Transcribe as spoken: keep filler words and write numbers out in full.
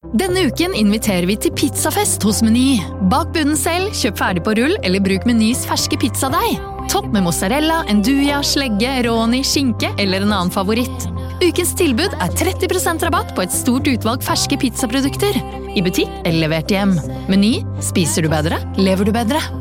Denne uken inviterer vi til pizzafest hos Meny. Bak bunnen selv, kjøp ferdig på rull, eller bruk Menys ferske pizzadeig. Topp med mozzarella, enduja, slegge, roni, skinke eller en annen favoritt. Ukens tilbud er tretti prosent rabatt på et stort utvalg ferske pizzaprodukter. I butikk eller levert hjem. Meny, spiser du bedre, lever du bedre.